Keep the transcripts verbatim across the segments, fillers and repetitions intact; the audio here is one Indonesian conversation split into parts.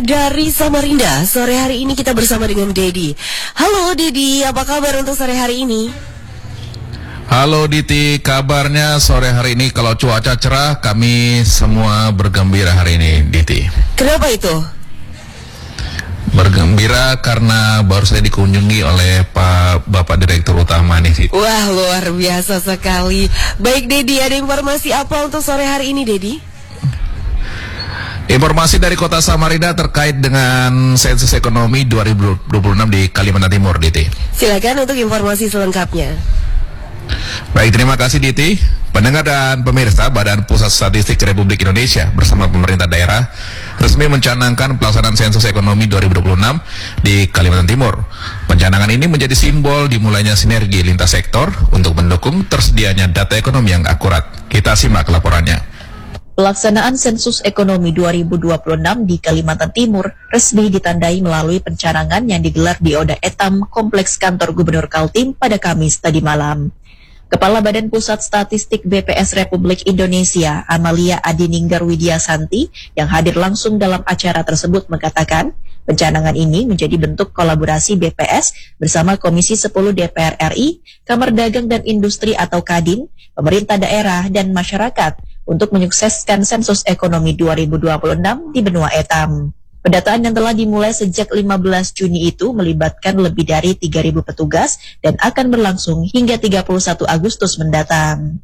dari Samarinda. Sore hari ini kita bersama dengan Dedi. Halo Dedi, apa kabar untuk sore hari ini? Halo Diti, kabarnya sore hari ini kalau cuaca cerah, kami semua bergembira hari ini, Diti. Kenapa itu? Bergembira karena baru saja dikunjungi oleh Pak Bapak Direktur Utama nih, Diti. Wah, luar biasa sekali. Baik Dedi, ada informasi apa untuk sore hari ini, Dedi? Informasi dari Kota Samarinda terkait dengan sensus ekonomi dua ribu dua puluh enam di Kalimantan Timur, Diti. Silakan untuk informasi selengkapnya. Baik, terima kasih Diti. Pendengar dan pemirsa, Badan Pusat Statistik Republik Indonesia bersama pemerintah daerah resmi mencanangkan pelaksanaan sensus ekonomi dua ribu dua puluh enam di Kalimantan Timur. Pencanangan ini menjadi simbol dimulainya sinergi lintas sektor untuk mendukung tersedianya data ekonomi yang akurat. Kita simak laporannya. Pelaksanaan sensus ekonomi dua ribu dua puluh enam di Kalimantan Timur resmi ditandai melalui pencanangan yang digelar di Oda Etam, Kompleks Kantor Gubernur Kaltim pada Kamis tadi malam. Kepala Badan Pusat Statistik B P S Republik Indonesia, Amalia Adininggar Widiasanti, yang hadir langsung dalam acara tersebut mengatakan, pencanangan ini menjadi bentuk kolaborasi B P S bersama Komisi sepuluh D P R R I, Kamar Dagang dan Industri atau Kadin, pemerintah daerah dan masyarakat untuk menyukseskan sensus ekonomi dua ribu dua puluh enam di benua Etam. Pendataan yang telah dimulai sejak lima belas Juni itu melibatkan lebih dari tiga ribu petugas dan akan berlangsung hingga tiga puluh satu Agustus mendatang.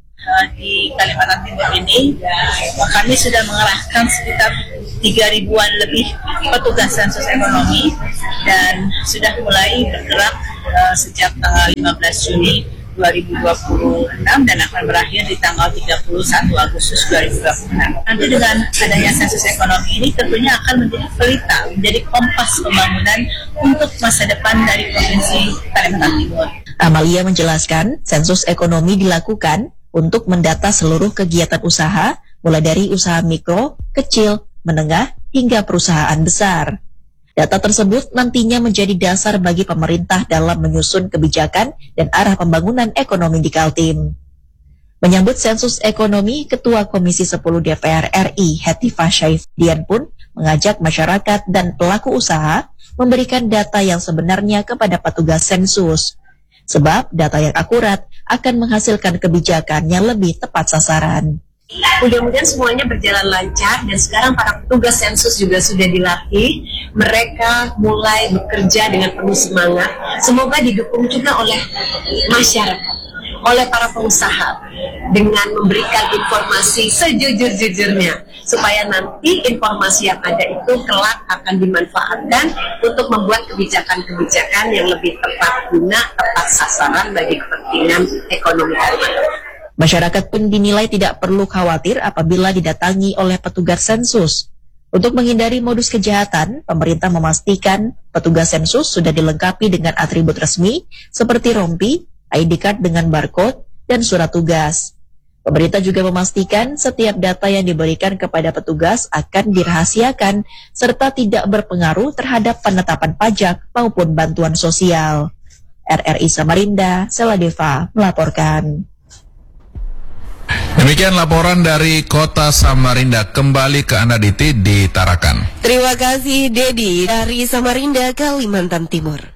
Di Kalimantan Timur ini, kami sudah mengerahkan sekitar tiga ribuan lebih petugas sensus ekonomi dan sudah mulai bergerak uh, sejak tanggal lima belas Juni dua ribu dua puluh enam dan akan berakhir di tanggal tiga puluh satu Agustus dua ribu dua puluh enam. Nanti dengan adanya sensus ekonomi ini tentunya akan menjadi pelita, menjadi kompas pembangunan untuk masa depan dari Provinsi Kalimantan Timur. Amalia menjelaskan, sensus ekonomi dilakukan untuk mendata seluruh kegiatan usaha, mulai dari usaha mikro, kecil, menengah, hingga perusahaan besar. Data tersebut nantinya menjadi dasar bagi pemerintah dalam menyusun kebijakan dan arah pembangunan ekonomi di Kaltim. Menyambut sensus ekonomi, Ketua Komisi sepuluh D P R R I Hetifah Syaifidian pun mengajak masyarakat dan pelaku usaha memberikan data yang sebenarnya kepada petugas sensus. Sebab data yang akurat akan menghasilkan kebijakan yang lebih tepat sasaran. Mudah-mudahan semuanya berjalan lancar dan sekarang para petugas sensus juga sudah dilatih. Mereka mulai bekerja dengan penuh semangat. Semoga didukung juga oleh masyarakat, oleh para pengusaha dengan memberikan informasi sejujur-jujurnya supaya nanti informasi yang ada itu kelak akan dimanfaatkan untuk membuat kebijakan-kebijakan yang lebih tepat guna, tepat sasaran bagi kepentingan ekonomi Kalimantan. Masyarakat pun dinilai tidak perlu khawatir apabila didatangi oleh petugas sensus. Untuk menghindari modus kejahatan, pemerintah memastikan petugas sensus sudah dilengkapi dengan atribut resmi seperti rompi, I D card dengan barcode, dan surat tugas. Pemerintah juga memastikan setiap data yang diberikan kepada petugas akan dirahasiakan serta tidak berpengaruh terhadap penetapan pajak maupun bantuan sosial. R R I Samarinda, Seladeva melaporkan. Demikian laporan dari Kota Samarinda. Kembali ke Anda Diti di Tarakan. Terima kasih Dedi dari Samarinda, Kalimantan Timur.